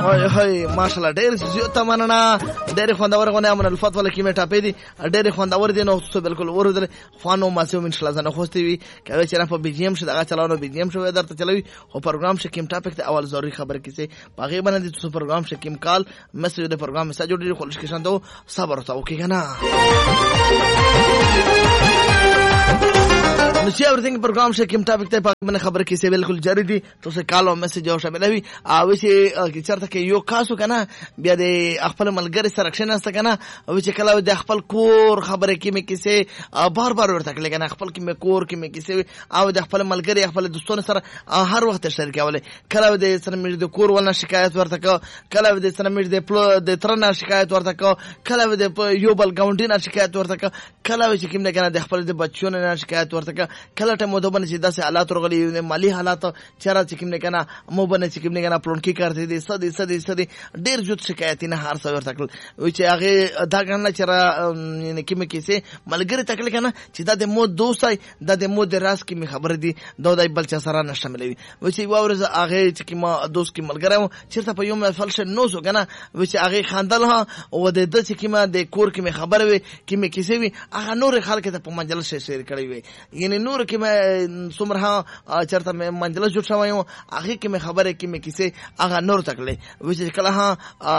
هاي ماشاءالله ډېر زیاته مننه ډېر خوندور غونډه امن الفت ولا کیمه ټاپې دي ډېر خوندور دي نو څه بالکل ورودل خوانو ما سو ان شاء الله زنه خوستي وي کوي چې نه په بي جی ام شدا چلاونو بي جی ام شو درته چلوي او پروګرام شکیم ټاپک ته اول ضروري خبر کیسه باغې باندې تاسو پروګرام شکیم کال مسج د پروګرام مسج جوړې خلش کې شاندو صبر تاو کې کنه نشي اورثینګ پروګرام شکیم ټاپک ته باغې خبر کیسه بالکل جاری دي تاسو کال او مسج او شامل وي او چې چرته کې یو کاسو کنه بیا د خپل ملګری سره کښینه است کنه او چې کله د خپل کور خبره کې مې کیسه بار بار ورته کله کنه خپل کې مې کور کې مې کیسه او د خپل ملګری خپل دوستانو سره هر وخت شریکول کله د سره مې د کور ولنه شکایت ورته کله د سره مې د ترنه شکایت ورته کله د یو بل ګاونډي نه شکایت ورته کله چې کوم نه کنه د خپل د بچو نه شکایت ورته کله ټمو دوبنه چې داسې حالات ورغلي مالی حالات چیرې چې کوم نه کنه مو بنه چې کوم نه کنه پلون کې کارته دي سدي ډیر جوت شکایت نه هر څور تکل وي چې هغه دا کنه چې یعنی کې مې کیسه ملګری تکل کنه چې دا د مو دوستای د مو د راس کې مې خبر دي دای بل چا سره نشته ملوي وي چې واورز هغه چې ما دوست کې ملګری چیرته په یو محفل شه نو زو کنه وي چې هغه خاندل ها او د چې کې ما د کور کې مې خبر وي کې مې کیسه وي هغه نور خلک ته په منجل شیر کړی وي یعنی نور کې مې سمره چرته مې منجل جوړ شوی هغه کې مې خبره کې مې کیسه هغه نور تکلې وي چې کله ها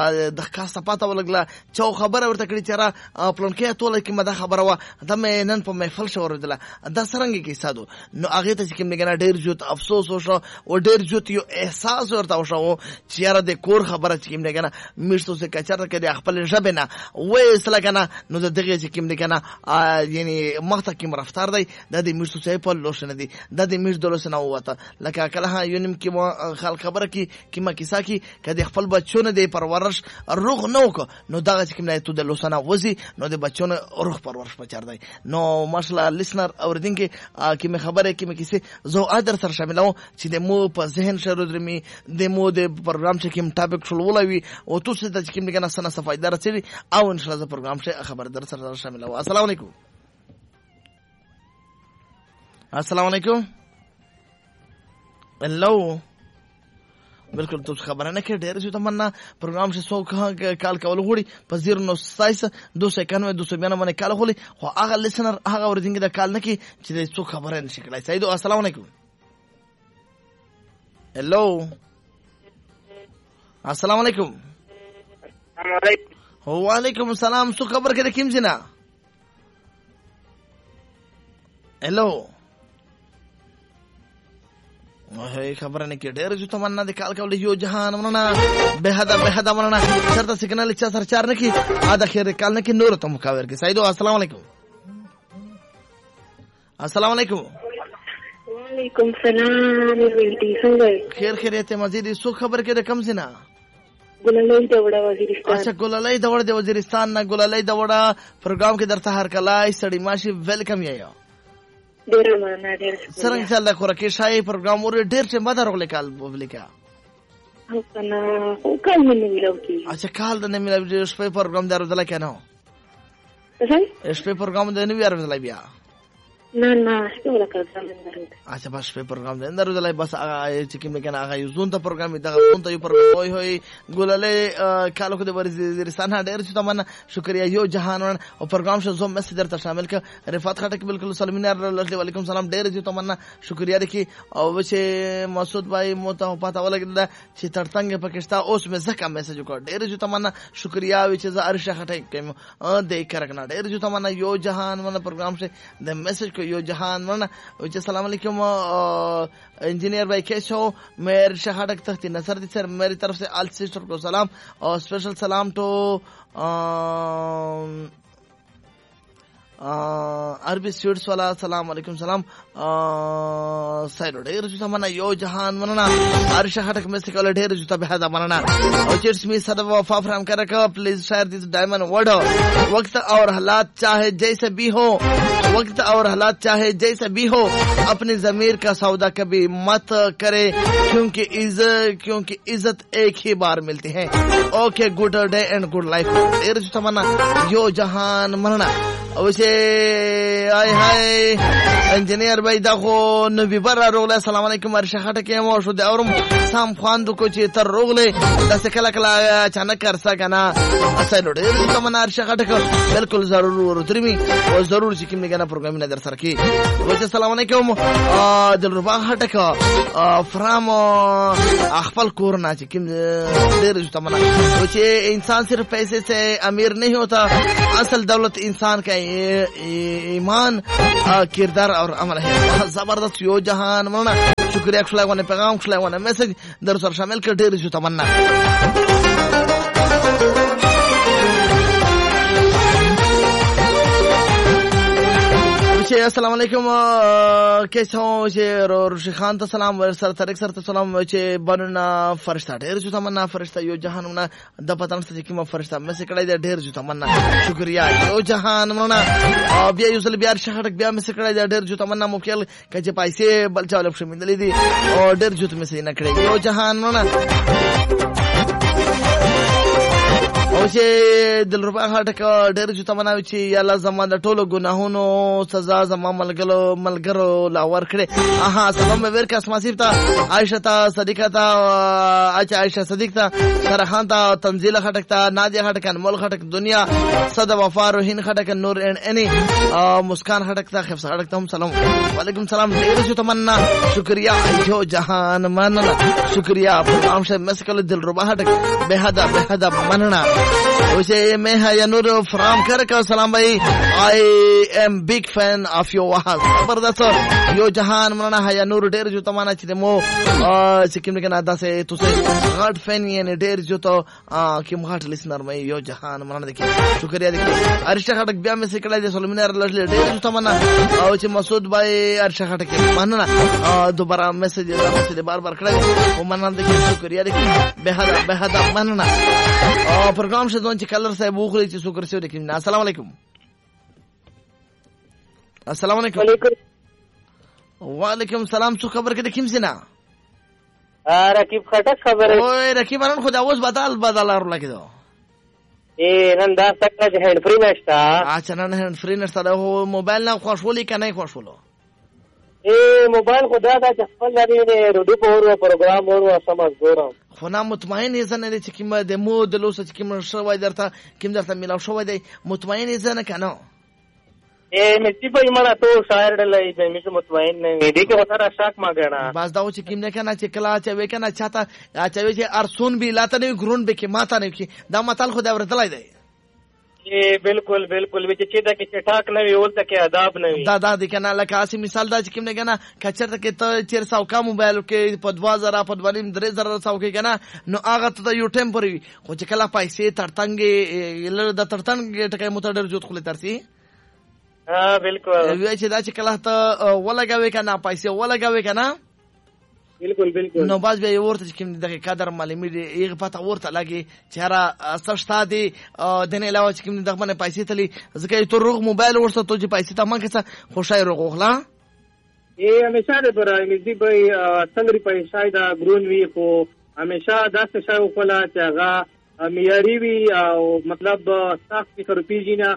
د خاصه پاته ولګلا چې خبره ورته کړی چې را پلان کې ټول کې مده خبره وا د مې نن په محفل شو وردله د سرنګ کې ساده نو هغه ته چې موږ نه ډیر جوت افسوس وشو او ډیر جوت یو احساس ورته وشو چې را د کور خبره چې موږ نه مشتو څه کچره کې د خپل ژبه نه وې سره کنه نو د دغه چې موږ نه یعنی مخته کې رفتار دی د دې مشتو څه په لوشنه دی د دې مش دلوسنه وته لکه کله ها یونیم کې خلک خبره کې ما کیسه کې کدي خپل بچونه د پرورش روغ نو نو دا چې کوم نه ته د لوسنه وځي نو د بچونه روغ پرورش پچار دی نو ماشاءالله لیسنر اوردونکو کې مې خبره کې مې کیسه زو ادر سره شاملو چې د مو په ذهن شرو درمي د مو د پروګرام چې کوم ټاپک شلولوي او تاسو ته چې کوم نه سنه صفایده رسېږي او ان شاء الله پروګرام شه خبر در سره شاملو السلام علیکم السلام علیکم هلو بالکل تاسو خبره نه کې ډېر څه تمنا پروګرام شه سو کال کول غوړي په 0927 291 292 باندې کال غوړي خو هغه لیسنر هغه ورځنګ د کال نه کې چې څو خبره نشي کړای سیدو السلام علیکم هلو السلام علیکم وعلیکم السلام څو خبر کړه کیم جنا هلو وای خبره نه کې ډېر جو تمنا د کال کول یو جهان ورنه به حدا ورنه چرته سیګنال چا سر چار نه کې ادا خیر کال نه کې نور ته مخاور کې سیدو السلام علیکم السلام علیکم وعلیکم السلام ولدي څنګه خیریت مزید سو خبر کې کم سینا ګلالۍ دوړه وزیرستان اچھا ګلالۍ دوړه د وزیرستان نه ګلالۍ دوړه پروګرام کې درته هر کلای سړی ماشي ویلکم یې ډیر مننه ډیر څنګه چې الله خورکه شای پروګرام ور ډیر څه مدار غل کال ولیکا او کنه او کال نه ملو کی اچھا کال د نه ملو شپه پروګرام درځل کنه څه شپه پروګرام د نه ویار بیا نه څه وکړم اچھا بس په پروګرام د درځل بس چې کوم کنه هغه یو زون ته پروګرام دغه زون ته یو پروګرام وای ګلالۍ کالو کو د وزیرستان ډیر څه تمنا شکریا یو جهان او پروګرام شو زوم مسجد درته شامل ک رفعت خټک بالکل سلامینار علیکم السلام ډیر څه تمنا شکریا دکی او چې مسعود بھائی موته پتا ولګل چې ترڅنګ پاکستان اوس مې زکه میسج وکړ ډیر څه تمنا شکریا چې ز ارشه خټک کم د کرکنا ډیر څه تمنا یو جهان ونه پروګرام سے د میسج یو جهان ورنه چې السلام علیکم انجینئر بھائی کیسے ہو میرے شہادت تختی نصر دی سر میری طرف سے آل سسٹر کو سلام اور اسپیشل سلام ٹو عربی سویٹس والا السلام علیکم سلام سایڈ ډیر جو تمنا یو جهان ورنه هر شہادت میں سے کول ډیر جو تبه دا ورنه او چیرس می صد وفا فرام کرک پلیز شیئر دس ڈائمنڈ ورڈ وقت اور حالات چاہے جیسے بھی ہو वक्त और हालात चाहे जैसा भी हो, अपनी ज़मीर का सौदा कभी मत करे, क्योंकि इज्जत एक ही बार मिलती है. Okay, good day and good life. तमन्ना यो जहान मरना वैसे आय हाय इंजीनियर भाई देखो नबी बरा रोगले. अस्सलाम वालेकुम. अर्शा खटके मो दे और साम खान को ची तर रोगले दस कला कला अचानक कर सका असैलोड तमन्ना अर्शा खटके बिल्कुल जरूर उतरमी और जरूर सिक्किम ने गाना प्रोग्राम नजर सरकी. वैसे अस्सलाम वालेकुम दिलरुबा खटके फ्राम अखपल कोरना सिक्किम देर तमन्ना. वैसे इंसान सिर्फ पैसे से अमीर नहीं होता, असल दौलत इंसान का ईमान, किरदार और अमल है. बहुत जबरदस्त यो जहान मना. शुक्रिया खुलावाने पैगाम खुलावाने मैसेज दरअसल शामिल कर ढेर जो तमन्ना. अस्सलाम वालेकुम. कैसे हो ऋषि खान तो सलाम सर तरिक सर तो सलाम बनना फरिश्ता ढेर जो तमन्ना. फरिश्ता यो जहान मना दपतन से कि फरिश्ता में से कड़ाई ढेर जो तमन्ना. शुक्रिया यो जहान मना. बिया यूसल बियार शहरक बिया में से कड़ाई ढेर जो तमन्ना. मुख्यल कचे पैसे बलचा लक्ष्य मिल दी और ढेर जुत में से न कड़े यो जहान मना. ओसे दिलरुबा खटके ढेर जो तमन्ना विची याला जमाना टोलो गुनाहोनो सजा जमा मलगरो लावर खड़े. आहा सबम में वेर का स्मासिब था आयशा था सदीका था अच्छा आयशा सदीक था सरहान था तंजीला खटक था नादिया खटक अनमोल खटक दुनिया सदा वफा रोहिन खटक नूर एंड एनी मुस्कान खटक था खिफ्सा खटक था. हम सलाम वालेकुम सलाम ढेर जो तमन्ना. शुक्रिया जो जहान मनना. शुक्रिया प्रोग्राम से मस्कल दिलरुबा खटक बेहदा बेहदा मनना. वैसे मैं है नूर फ्राम कर सलाम भाई. I am big fan of your वाह जबरदस्त यो जहान मना है नूर ढेर जो तमाना चिते मो सिक्किम के नादा से तुसे घाट फैन ये ढेर जो तो किम घाट लिसनर में यो जहान मना. देखिए शुक्रिया. देखिए अर्शा खटक ब्याह में से कड़ा दे सोलमिनार लड़ले ढेर जो तमाना. और मसूद भाई अर्शा खटक मानना दोबारा मैसेज बार बार कड़ा वो मना. देखिए शुक्रिया. देखिए बेहद बेहद मानना. प्रोग्राम से दोन कलर से बुखरी ची शुक्र से. देखिए अस्सलाम वालेकुम. अस्सलाम वालेकुम. वालेकुम सलाम. सु खबर के देखिम से ना रकीब खटक खबर ओए रकीब अन खुदा वो बदल और लगे दो ए नंदा तक हैंड फ्री नेस्टा. अच्छा ना हैंड फ्री नेस्टा हो मोबाइल ना खुशोली का नहीं खुशोलो ए मोबाइल खुदा दा चप्पल लरी ने रुदु पोर प्रोग्राम और समझ गोरा होना मुतमईन इजन ने चिकिम दे मो दलो से चिकिम शवाय दरता किम दरता मिलाव शवाय दे मुतमईन इजन कानो ए मिट्टी पे मना तो शायर डलाई जमी से मुतमईन ने देखे होता शाक मागना बस दाओ चिकिम ने कहना चिकला चवे कहना चाहता चवे जे अरसुन भी लाता नहीं ग्रुन बे के माता नहीं की दा मतल खुदा वरतलाई दे. ये बिल्कुल बिल्कुल विच चेदा के चटाक नवी ओल तक आदाब नवी दादा दिखना लका आसी मिसाल दा चिकिम ने कहना कचर तक तो चेर साव का मोबाइल के पदवा जरा पदवानी दरे जरा साव के कहना नो आगा तो यू टेम्पररी को चिकला पैसे तरतंगे इलर दा तरतंगे टके मुतडर जोत खुले तरसी. हां बिल्कुल वे चेदा चिकला तो वला गावे कहना पैसे वला गावे कहना बिल्कुल बिल्कुल. नो बाज बे वर्त चिकिम दके कदर माली मिडी एक पता वर्त लागे चारा सस्ता दे देने अलावा चिकिम दक मने पैसे तली जके तो रोग मोबाइल वर्त तो जी पैसे तमा के खुशाई रोग होला ए हमेशा दे पर मिजी भाई संगरी पैसा दा ग्रोन वी को हमेशा 10 शाय कोला चागा मियारी भी मतलब साफ की रुपी जी ना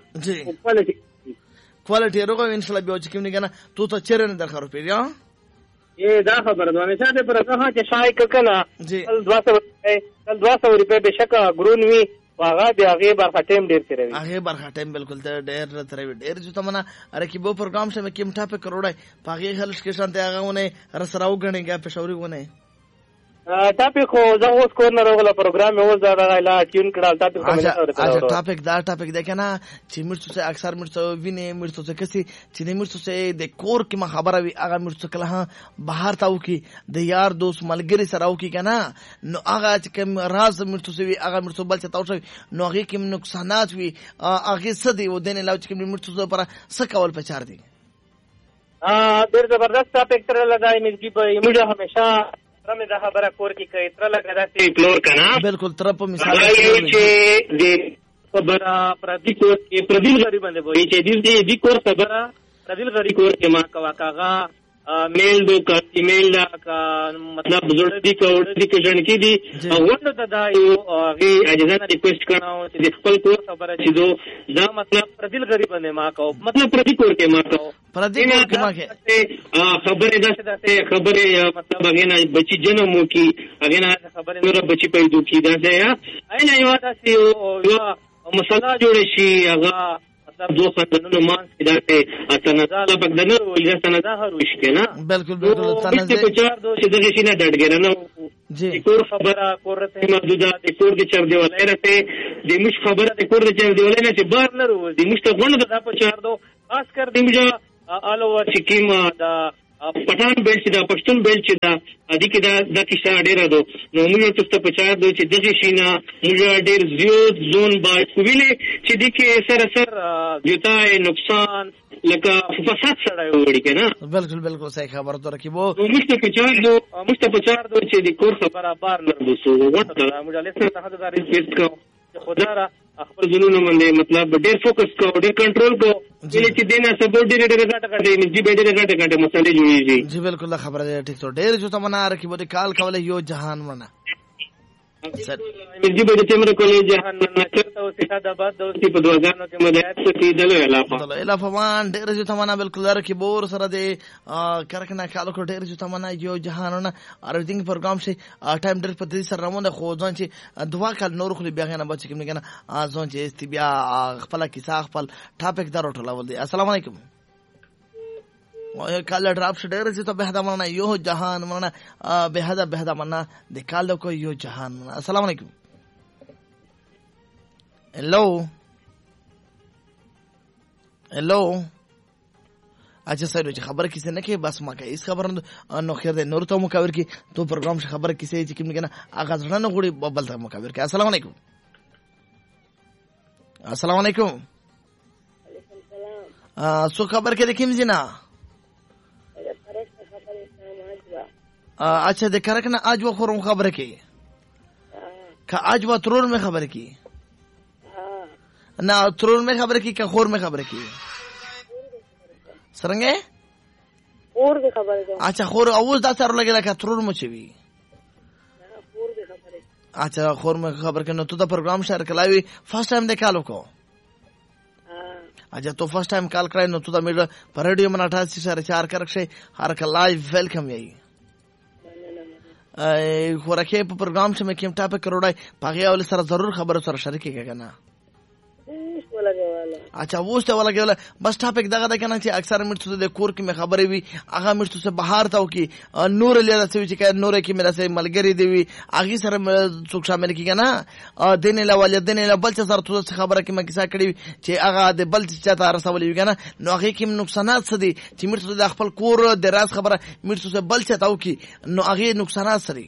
क्वालिटी रोग इंशाल्लाह बे चिकिम ने कहना तू तो चेरे ने दरकार रुपी या ये दा खबर दो हमेशा दे पर कहां के शाय कना कल 200 रुपए बेशक ग्रोनवी वागा दे आगे बार टाइम देर से रही आगे बार टाइम बिल्कुल देर तरह देर जो तमना. अरे कि वो प्रोग्राम से मैं किमठा पे करोड़ा पागे हल्स के शांति आगा उन्हें रसराव गणे गया पेशौरी उन्हें टॉपिक हो जाओ कॉर्नर वाला प्रोग्राम में वो ज्यादा गाइला ट्यून कडाल टॉपिक अच्छा टॉपिक देखे ना चिमिर्चु से अक्सर मिर्चु विने मिर्चु से कैसी चिने मिर्चु से दे कोर की खबर भी आगा मिर्चु कला बाहर ताऊ की दे यार दोस्त मलगरी सराऊ की कहना नो आगा चिकम राज मिर्चु से भी आगा मिर्चु बल चताऊ से नो आगे की नुकसानात भी आगे सदी वो देने लाउ चिकम मिर्चु से पर सकावल पे चार दी. देर जबरदस्त टॉपिक तरह लगाई मिर्ची पर मुझे हमेशा में दा खबर कोर की कई तरह लगा से इग्नोर करना बिल्कुल तरफ मिसाल खबर प्रदीप के प्रदीप गरी बंदे बोई छे दिल दी कोर खबर پردیل غری کور کې ما کوا کاغه میل دو کا ایمیل دا کا مطلب زړه دي کا وړ دي کا ژوند کې دي ورته ته دا یو هغه اجازه نه ریکوست کړو چې خپل کور خبره چي دو دا مطلب پردیل غری باندې ما کو مطلب پردی کور کې ما کو پردی کور کې ما کې خبره ده خبره مطلب هغه نه بچي جنم مو کی هغه نه خبره نور بچي پیدا کی دا ځای اینه یو تاسو یو مسله جوړ شي هغه مطلب دو خاندانونو مانس کې داسې تنازع لپاره د نور ولې تنازع هروش کنه بالکل بالکل تنازع په چار دو چې دغه شي نه ډډګره نه جی کور خبره کور ته محدوده د کور د چر دی ولای راته د مش خبره د کور د چر دی ولای نه چې بار نه وروز د مشته غونډه د په چار دو خاص کر د مجا آل اوور سکیم دا پټان بیل چې دا پښتون بیل چې دا ادي کې دا د کیسه ډیره دو نو موږ ته په چار دو چې دغه شي نه موږ ډیر زیات زون باید ویلې چې د کې سر جوتای نقصان لکه فساد سره وړي کنه بالکل بالکل صحیح خبر تو رکیبو موږ ته په چار دو چې د کور خبره بار نه دوسو وټه موږ له څه ته دا ریسپیکټ کو خدا را خپل جنونو باندې مطلب ډیر فوکس کو ډیر کنټرول کو چې دینه سپورټ ډیر غټه دي به ډیر غټه مسلې جوړیږي جی بالکل خبره ده ټیک تو ډیر جو تمنا رکیبو د کال کوله یو جهان ونه مرجی به تیمره کولې جهان نه چرته او سیاده آباد د اوسې په دواګانو کې مدعیات کې دلو الافه مان ډیر جو تمنا بالکل رکیبو سره د کرکنه کالو کو ډیر جو تمنا یو جهان نه ارویثینګ پروګرام شي ټایم ډیر په دې سره روانه خو ځان چې دوا کال نور خو بیا نه بچ کې نه ځان چې استبیا خپل کیسه خپل ټاپک دار ټولول دي السلام علیکم کال ډراپ شډر چې ته به دا منا یو جهان منا به دا منا د کال کو یو جهان منا السلام علیکم هلو اچھا سر چې خبر کیسه نه کې بس ما کې اس خبر نو خیر ده نور ته مکاور کې تو پروګرام ش خبر کیسه چې کوم نه اغاز نه غوړي ببل ته مکاور کې السلام علیکم السلام علیکم سو خبر کې کوم جنا اچھا د کرک نه اجو خورم خبره کی کا اجو ترور میں خبره کی نه ترور میں خبره کی کا خور میں خبره کی سرنګه خور دی خبره اچھا خور اوس دا سره لګی کا ترور مو چوي خور دی خبره اچھا خور میں خبر کنه تو دا پروگرام شهر کلاوی فرست ټایم د کالو کو اجا تو فرست ټایم کال کړای نو تو دا میډ پر ریډیو من 88 سره 4 کرکشه هر کله لایو ویلکم یی خوراکي په پروګرام چې مې کوم ټاپک کروړای پاغه ول سره ضرور خبر سره شریک کېږي اچھا وسته ولا ګول بس ټاپک دغه ده کنه چې اکثر مرته د کور کې مې خبرې وي هغه مرته سه بهار تاو کې نور لیدا چې چې نور کې مې سره ملګری دی وي هغه سره څوک شامل کېږي نه دین له والدین له بل څه سره تو خبره کې مې کیسه کړې چې هغه د بل څه ته رسولې وي کنه نو هغه کې نقصانات څه دي چې مرته د خپل کور د راز خبره مرته سه بل څه تاو کې نو هغه نقصانات سره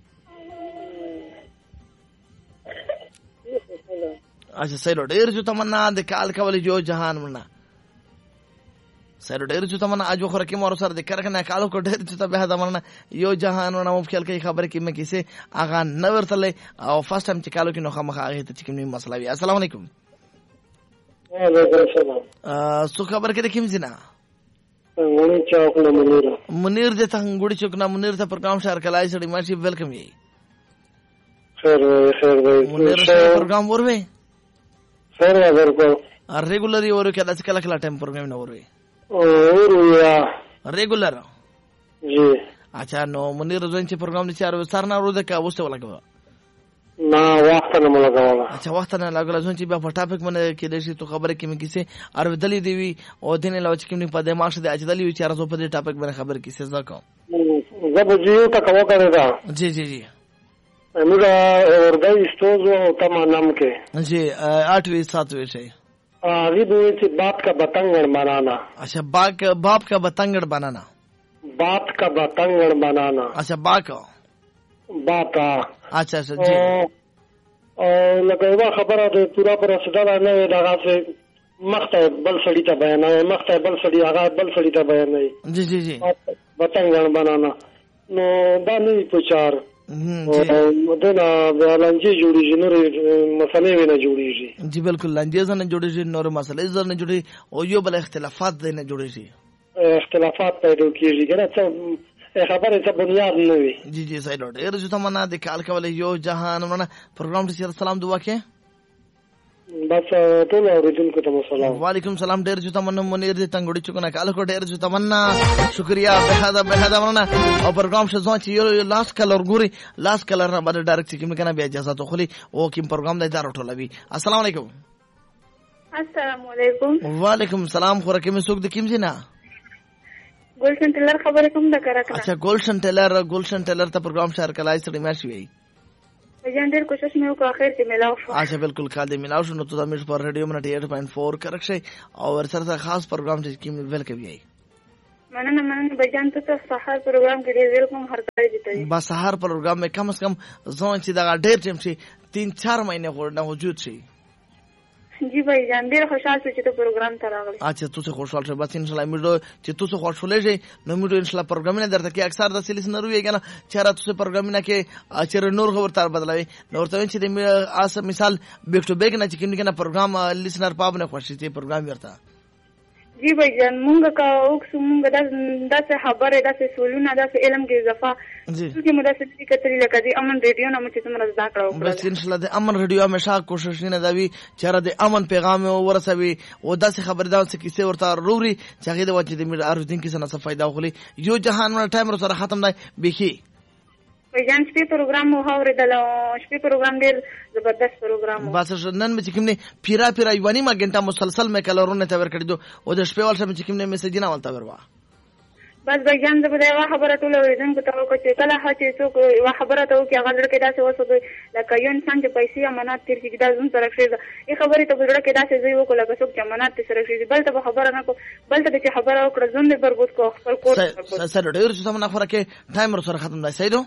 اچھا سیلو ډیر جو تمنا د کال کول جو جهان منا سیلو ډیر جو تمنا اجو خره کې مور سره د کرکنه کالو کو ډیر جو ته به دا منا یو جهان منا مفکل کې خبر کې مې کیسه اغه نورتله او فرست ټایم چې کالو کې نو خامخ هغه ته چې کوم مسله وي السلام علیکم وعلیکم السلام سو خبر کې کوم جنا غونی چوک نه منیر د ته غوړي چوک نه منیر ته پروګرام شهر کلای سړي ماشي ویلکم یې خیر منیر پروګرام وروي سر اگر کو ریگولر ورو کې داس کله کله ټایم پروګرام نه وروي یا ریگولر جی اچھا نو منیر ځین چې پروګرام نه چارو سر نه ورو ده کا وسته ولګو نا وخت نه ملګواله اچھا وخت نه لګول ځین چې په ټاپک باندې کې دشي تو خبره کې مې کیسه ار ودلې دی وی او دین له چې کوم په دماغ شه د اجدلې وی چارو په دې ټاپک باندې خبر کیسه ځکه زب جیو تا کوا کړی دا جی جی جی میرا اردائی استوزو تمام کے جی 8ویں 7ویں سے چې بات کا بتنگڑ بنانا اچھا باپ کا بتنگڑ بنانا بات کا بتنگڑ بنانا اچھا باپ اچھا اچھا جی لکه یو خبره ده پورا پر صدر نه دغه څه مخته بل سړی ته بیان نه مخته بل سړی هغه بل سړی ته بیان نه جی جی جی بتنگڑ بنانا نو باندې پوچار دنه لانجې جوړیږي، نور مسلې نه جوړیږي. جی بالکل، لانجې نه جوړیږي، نور مسلې نه جوړي او یو بل اختلافات نه جوړیږي، اختلافات پیدا کیږي کنه. څه خبره ته بنیاد نه وي. جی صحیح ډاډ. ډیر جو تمنا د کال کولې یو جهان ورنه پروګرام ته سلام دعا کې بس ټول اوریدونکو ته سلام. وعلیکم سلام. ډیر جو تمنا منیر دې تنګړي چکو کال کو ډیر جو تمنا شکریا به ورنه او پروګرام شه ځان چې یو لاس کلر ګوري لاس کلر نه باندې ډایرکټ کې کنه بیا اجازه ته خولي او کوم پروګرام دې دار ټولوي. السلام علیکم. السلام علیکم. وعلیکم سلام. خو راکې مې څوک د کیم زینا ګلشن ټیلر خبرې کوم د کرا کنه. اچھا ګلشن ټیلر ته پروګرام شهر کلای سړي مې شوی بجان ډیر کوشش مې وکړ اخر کې ملاو شو. اچھا بالکل کال دې ملاو شو. نو ته د مش پر ریډیو منټ 8.4 کرک شي او ورسره خاص پروګرام چې کیم ویل کوي. مننه بجان ته سحر پروګرام کې ډیر ویلکم هر کله دي. با سحر پروګرام میں کم از کم ځون چې دا ډیر ټیم شي 3-4 مہینے ورنه وجود شي. جی بھائی جان ډیر خوشاله شو چې ته پروګرام ته راغلی. اچھا تاسو خوشاله شئ بس ان شاء الله موږ چې تاسو خوشاله شئ نو موږ ان شاء الله پروګرام نه درته کې اکثر د سلیس نه روي کنه چې را تاسو پروګرام نه کې اچر نور خبر تر بدلوي نو ورته چې د اس مثال بیک ټو بیک نه چې کنه پروګرام لیسنر پاب نه خوشي ته پروګرام ورته. جی بھائی جان مونږه کا اوکس مونږه داسې خبره داسې سولونه داسې علم کې اضافه چې موږ داسې فکر لکه دي امن ریډیو نه چې څومره زده کړو. بس ان شاء الله د امن ریډیو همیشه کوشش نه دوي چې را د امن پیغام ورسوي او داسې خبره دا څه کیسه ورته روري چې هغه د وجه د میر اروتین کې څه فائدہ وخلي. یو جهان ور ټایم سره ختم دی بيخي جان شپې پروګرام مو اوریدل شپې پروګرام ډیر زبردست پروګرام بس نن مې کوم نه پیرا یوانی ما غنټه مسلسل مې کلرونه ته ور کړی دو او د شپې ول سم چې کوم نه میسج نه ولته وروا بس بجان زه به دا خبره ټول اوریدونکو ته وکړم چې کله هڅه څوک خبره ته وکړي هغه لړ کې داسې وسوي لکه یو انسان چې پیسې امانت تیر چې دا زون سره شي ای خبره ته لړ کې داسې زوی وکړه لکه څوک چې امانت سره شي بل ته خبره نه کو بل ته چې خبره وکړه زون دې بربود کو خپل کور سره ډیر څه نه خبره کې ټایم سره ختم دی. صحیح دو.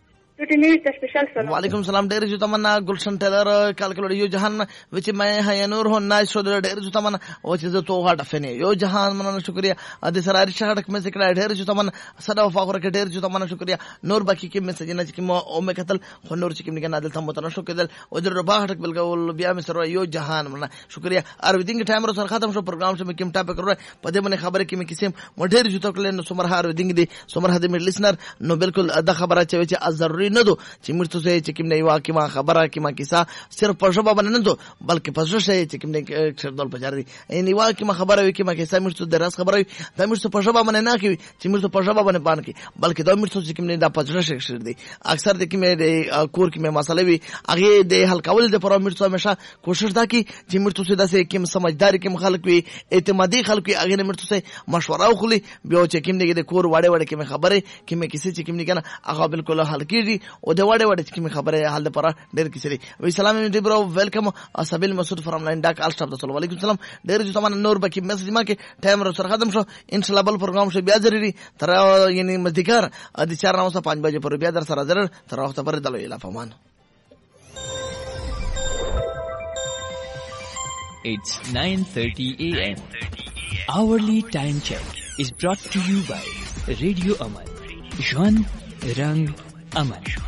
وعلیکم سلام. ډیر جو تمنا گلشن ټیلر کال یو جهان وچ مې هيا نور هو ناز شو ډیر جو تمنا او چې تو غټ فنه یو جهان مننه شکریا د سراری شهرک مې ذکر ډیر جو تمنا صدا فخر کې ډیر جو تمنا شکریا نور باقی کې میسج نه چې مو او مې قتل خو نور چې کې نه دلته متنه شو کېدل او در باغ ټک بلګول بیا مې سره یو جهان مننه شکریا ارویدینګ ټایم سره ختم شو پروګرام چې مې کوم ټاپک ورو په دې باندې خبره کې مې کیسه مو ډیر جو تکل نو سمر ارویدینګ دي سمر هدي مې لیسنر نو بالکل دا خبره چې ضروري نه دو چې تو سے چکم نہیں ہوا کہ ماں خبر ہے کہ ماں کیسا صرف پرشبہ بنن دو بلکہ پرشش ہے چکم نے شردول پجار دی نہیں ہوا کہ ماں خبر ہے کہ ماں کیسا مرتو درس خبر ہے دا مرتو پرشبہ بنن نہ کہ مرتو پرشبہ بنن پان کی بلکہ دا مرتو چکم نے دا پرشش شر دی اکثر دیکھ میں کور کی میں مسئلے بھی اگے دے ہلکاول دے پر مرتو ہمیشہ کوشش دا کی جی مرتو سے دا سے کہ سمجھداری کے خلق بھی اعتمادی خلق بھی اگے مرتو سے مشورہ خلی بیو چکم نے دے کور واڑے واڑے کہ میں خبر ہے کہ میں کسی چکم نے کنا اگا بالکل ہلکی دی او دے واڑے چې می خبره حل لپاره ډېر کیسري وی سلام دې برو ویلکم اسابیل مسعود فرام لاین ډاک آل سټاف تاسو علیکم السلام ډېر جو تمام نور بکی میسج ما کې ټایم رو سره ختم شو ان شاء الله بل پروګرام شو بیا ضروري تر یعنی مذکر د 4:05 بجې پر بیا در سره ضرر تر وخت پر دلو اله فمان. It's 9:30 a.m. Hourly time check is brought to you by Radio Aman. Jwan Rang Aman.